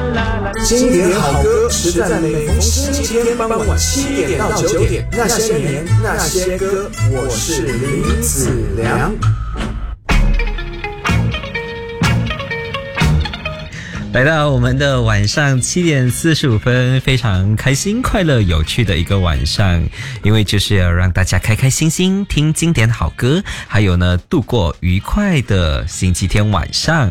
经典好歌实在每逢星期天傍晚7点到9点，那些年那些歌，我是林子良。 来到我们的晚上7点45分，非常开心、快乐、有趣的一个晚上，因为就是要让大家开开心心听经典好歌，还有呢度过愉快的星期天晚上。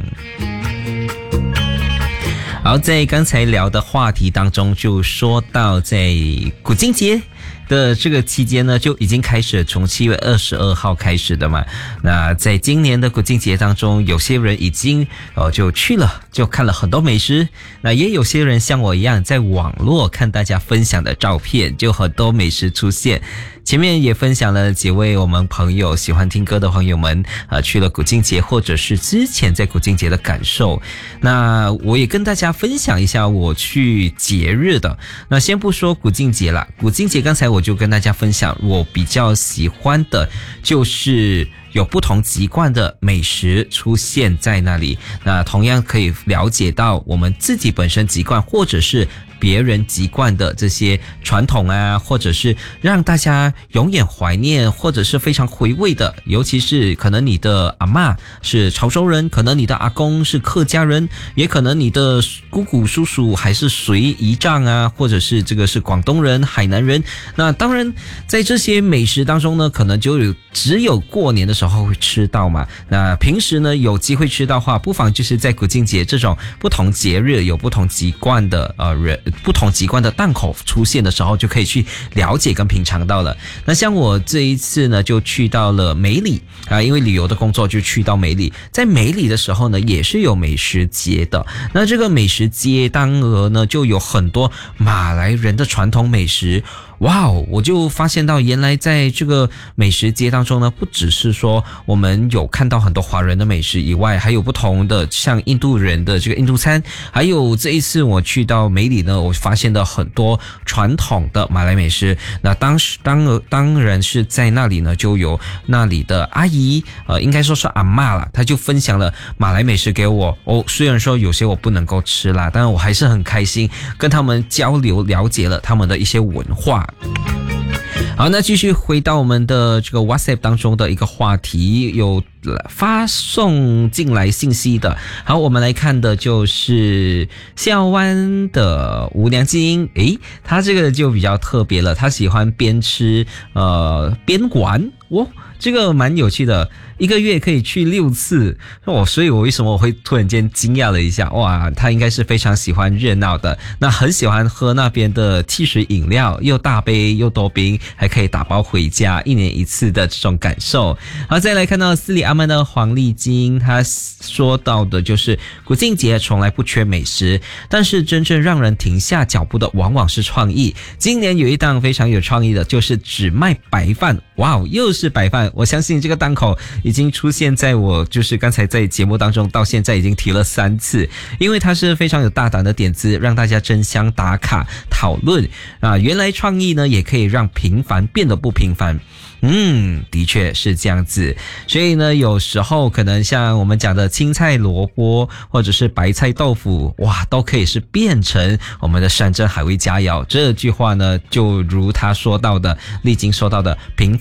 好，在刚才聊的话题当中就说到，在古晋节的这个期间呢，就已经开始从7月22号开始的嘛。那在今年的古晋节当中，有些人已经就去了，就看了很多美食。那也有些人像我一样，在网络看大家分享的照片，就很多美食出现。前面也分享了几位我们朋友喜欢听歌的朋友们去了古晋节，或者是之前在古晋节的感受。那我也跟大家分享一下我去节日的。那先不说古晋节啦，古晋节刚才我就跟大家分享，我比较喜欢的就是有不同籍贯的美食出现在那里，那同样可以了解到我们自己本身籍贯或者是别人籍贯的这些传统啊，或者是让大家永远怀念或者是非常回味的，尤其是可能你的阿嬷是潮州人，可能你的阿公是客家人，也可能你的姑姑叔叔还是随姨丈啊，或者是这个是广东人、海南人。那当然在这些美食当中呢，可能就只有过年的时候会吃到嘛。那平时呢有机会吃到的话，不妨就是在古晋节这种不同节日有不同籍贯的不同籍贯的档口出现的时候，就可以去了解跟品尝到了。那像我这一次呢，就去到了梅里因为旅游的工作就去到梅里。在梅里的时候呢，也是有美食节的。那这个美食节当额呢，就有很多马来人的传统美食。哇哦，我就发现到原来在这个美食节当中呢，不只是说我们有看到很多华人的美食以外，还有不同的像印度人的这个印度餐，还有这一次我去到梅里呢，我发现到很多传统的马来美食。那当然是在那里呢，就有那里的阿姨应该说是阿嬷啦，她就分享了马来美食给我。虽然说有些我不能够吃啦，但是我还是很开心跟他们交流，了解了他们的一些文化。好，那继续回到我们的这个 WhatsApp 当中的一个话题，有发送进来信息的。好，我们来看的就是校湾的吴良金。他这个就比较特别了，他喜欢边吃边玩。这个蛮有趣的，1个月可以去6次所以我为什么我会突然间惊讶了一下，哇，他应该是非常喜欢热闹的，那很喜欢喝那边的汽水饮料，又大杯又多冰，还可以打包回家，1年1次的这种感受。好，再来看到斯里阿曼的黄丽金，他说到的就是古晋节从来不缺美食，但是真正让人停下脚步的往往是创意。今年有一档非常有创意的，就是只卖白饭。哇，又是白饭，我相信这个档口已经出现在我就是刚才在节目当中，到现在已经提了3次，因为它是非常有大胆的点子，让大家争相打卡讨论原来创意呢也可以让平凡变得不平凡。的确是这样子。所以呢，有时候可能像我们讲的青菜萝卜或者是白菜豆腐，哇，都可以是变成我们的山珍海味佳肴。这句话呢，就如他说到的，丽晶说到的，平